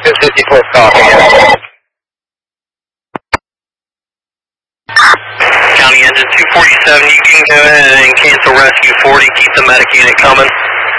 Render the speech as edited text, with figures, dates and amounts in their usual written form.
254 copy. County engine 247, you can go ahead and cancel rescue 40, keep the medic unit coming.